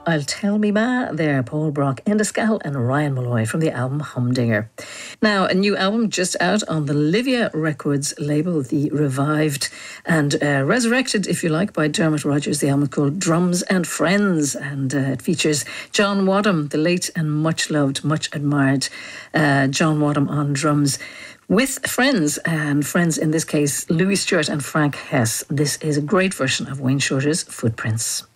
I'll Tell Me Ma there, Paul Brock, Endescal and Ryan Malloy from the album Humdinger. Now, a new album just out on the Livia Records label, the revived and resurrected, if you like, by Dermot Rogers. The album called Drums and Friends, and it features John Wadham, the late and much loved, much admired John Wadham on drums, with friends, and friends in this case, Louis Stewart and Frank Hess. This is a great version of Wayne Shorter's Footprints.